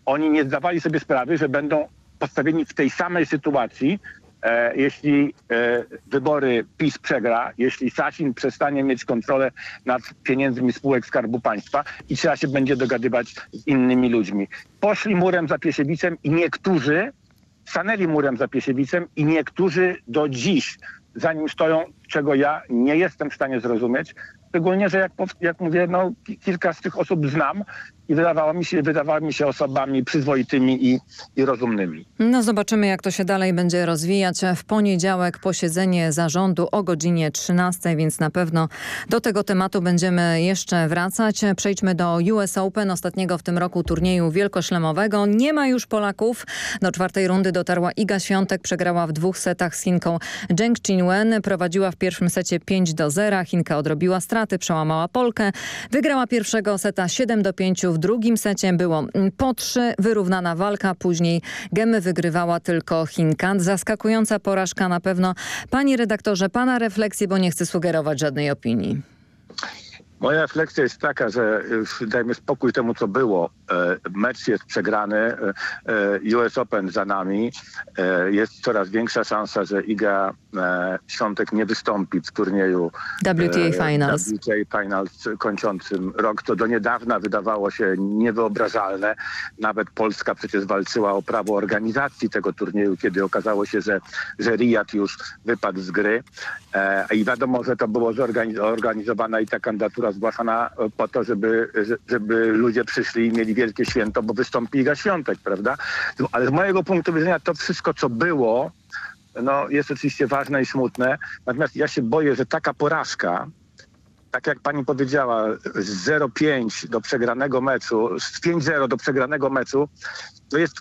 oni nie zdawali sobie sprawy, że będą postawieni w tej samej sytuacji, jeśli wybory PiS przegra, jeśli Sasin przestanie mieć kontrolę nad pieniędzmi spółek Skarbu Państwa i trzeba się będzie dogadywać z innymi ludźmi. Poszli murem za Piesiewicem i niektórzy stanęli murem za Piesiewicem i niektórzy do dziś za nim stoją, czego ja nie jestem w stanie zrozumieć. Szczególnie, że jak mówię, no, kilka z tych osób znam i wydawały mi się osobami przyzwoitymi i rozumnymi. No zobaczymy, jak to się dalej będzie rozwijać. W poniedziałek posiedzenie zarządu o godzinie 13, więc na pewno do tego tematu będziemy jeszcze wracać. Przejdźmy do US Open, ostatniego w tym roku turnieju wielkoszlemowego. Nie ma już Polaków. Do czwartej rundy dotarła Iga Świątek, przegrała w 2 setach z Chinką Zheng Qinwen. Prowadziła w pierwszym secie 5-0. Chinka odrobiła straty, przełamała Polkę. Wygrała pierwszego seta 7-5. W drugim secie było po 3, wyrównana walka. Później gemy wygrywała tylko Chinka. Zaskakująca porażka na pewno. Panie redaktorze, pana refleksje, bo nie chcę sugerować żadnej opinii. Moja refleksja jest taka, że dajmy spokój temu, co było. Mecz jest przegrany, US Open za nami. Jest coraz większa szansa, że Iga Świątek nie wystąpi w turnieju WTA Finals. WTA Finals kończącym rok. To do niedawna wydawało się niewyobrażalne. Nawet Polska przecież walczyła o prawo organizacji tego turnieju, kiedy okazało się, że Riyad już wypadł z gry. I wiadomo, że to było zorganizowana i ta kandydatura zgłaszana po to, żeby ludzie przyszli i mieli wielkie święto, bo wystąpi Iga Świątek, prawda? Ale z mojego punktu widzenia to wszystko, co było, no, jest oczywiście ważne i smutne. Natomiast ja się boję, że taka porażka, tak jak pani powiedziała, z 0-5 do przegranego meczu, z 5-0 do przegranego meczu, to jest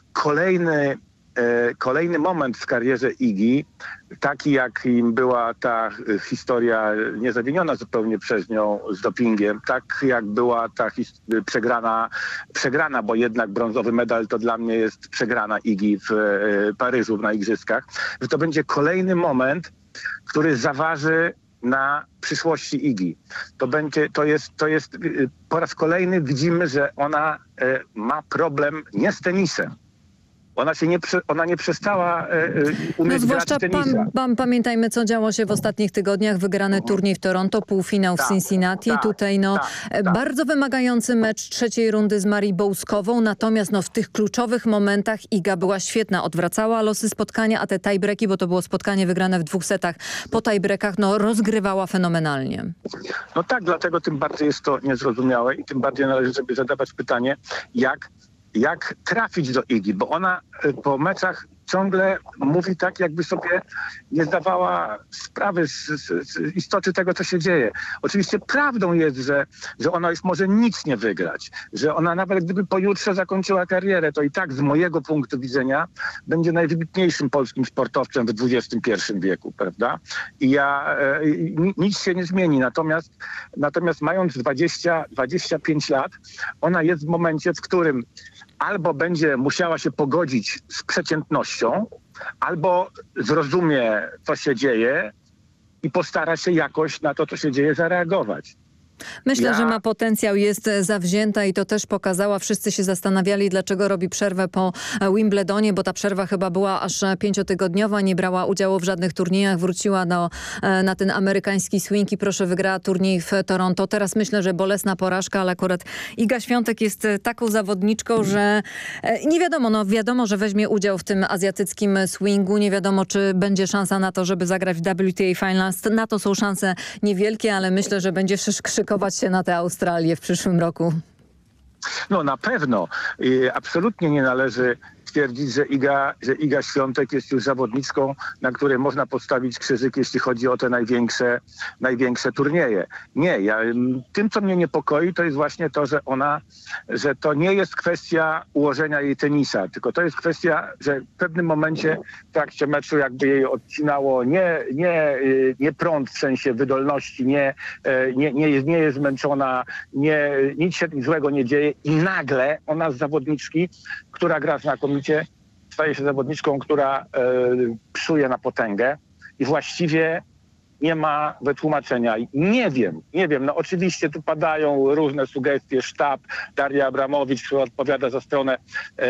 kolejny moment w karierze Igi, taki jakim była ta historia niezawiniona zupełnie przez nią z dopingiem, tak jak była ta przegrana, bo jednak brązowy medal to dla mnie jest przegrana Igi w Paryżu na Igrzyskach, że to będzie kolejny moment, który zaważy na przyszłości Igi. To jest po raz kolejny widzimy, że ona ma problem nie z tenisem. Ona nie przestała umieć grać w tenisa. Pamiętajmy, co działo się w ostatnich tygodniach. Wygrany turniej w Toronto, półfinał w Cincinnati. Tutaj bardzo wymagający mecz trzeciej rundy z Marii Bołskową. Natomiast w tych kluczowych momentach Iga była świetna. Odwracała losy spotkania, a te tiebreaki, bo to było spotkanie wygrane w 2 setach, po tiebreakach rozgrywała fenomenalnie. No tak, dlatego tym bardziej jest to niezrozumiałe i tym bardziej należy sobie zadawać pytanie, jak trafić do Igi, bo ona po meczach ciągle mówi tak, jakby sobie nie zdawała sprawy z istoty tego, co się dzieje. Oczywiście prawdą jest, że ona już może nic nie wygrać, że ona nawet gdyby pojutrze zakończyła karierę, to i tak z mojego punktu widzenia będzie najwybitniejszym polskim sportowcem w XXI wieku, prawda? I nic się nie zmieni. Natomiast mając 25 lat, ona jest w momencie, w którym albo będzie musiała się pogodzić z przeciętnością, albo zrozumie, co się dzieje i postara się jakoś na to, co się dzieje, zareagować. Myślę, że ma potencjał, jest zawzięta i to też pokazała. Wszyscy się zastanawiali, dlaczego robi przerwę po Wimbledonie, bo ta przerwa chyba była aż 5-tygodniowa, nie brała udziału w żadnych turniejach, wróciła na ten amerykański swing i proszę, wygrała turniej w Toronto. Teraz myślę, że bolesna porażka, ale akurat Iga Świątek jest taką zawodniczką, że nie wiadomo, wiadomo, że weźmie udział w tym azjatyckim swingu. Nie wiadomo, czy będzie szansa na to, żeby zagrać w WTA Finals. Na to są szanse niewielkie, ale myślę, że będzie krzykować się na tę Australię w przyszłym roku. No na pewno. Absolutnie nie należy twierdzić, że Iga Świątek jest już zawodniczką, na której można postawić krzyżyk, jeśli chodzi o te największe turnieje. Nie, tym, co mnie niepokoi, to jest właśnie to, że to nie jest kwestia ułożenia jej tenisa, tylko to jest kwestia, że w pewnym momencie w trakcie meczu jakby jej odcinało nie prąd w sensie wydolności, nie jest zmęczona, nic się złego nie dzieje i nagle ona z zawodniczki, która gra znakomicie, staje się zawodniczką, która psuje na potęgę i właściwie nie ma wytłumaczenia. Nie wiem. No oczywiście tu padają różne sugestie, sztab, Daria Abramowicz, która odpowiada za stronę